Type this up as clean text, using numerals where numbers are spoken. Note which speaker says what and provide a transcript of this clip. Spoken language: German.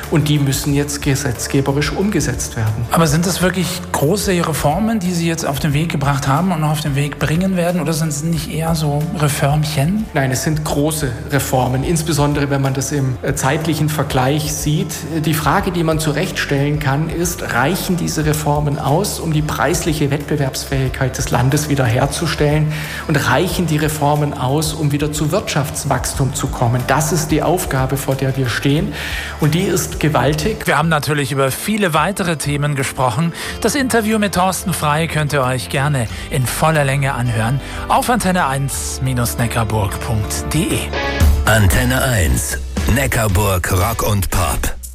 Speaker 1: Und die müssen jetzt gesetzgeberisch umgesetzt werden.
Speaker 2: Aber sind das wirklich große Reformen, die Sie jetzt auf den Weg gebracht haben und noch auf den Weg bringen werden? Oder sind es nicht eher so Reformchen?
Speaker 1: Nein, es sind große Reformen, insbesondere wenn man das im zeitlichen Vergleich sieht. Die Frage, die man zurechtstellen kann, ist, reichen diese Reformen aus, um die preisliche Wettbewerbsfähigkeit des Landes wiederherzustellen? Und reichen die Reformen aus, um wieder zu Wirtschaftswachstum zu kommen? Das ist die Aufgabe, vor der wir stehen. Und die ist gewaltig.
Speaker 2: Wir haben natürlich über viele weitere Themen gesprochen. Das Interview mit Thorsten Frey könnt ihr euch gerne in voller Länge anhören auf antenne1-neckarburg.de.
Speaker 3: Antenne 1, Neckarburg Rock und Pop.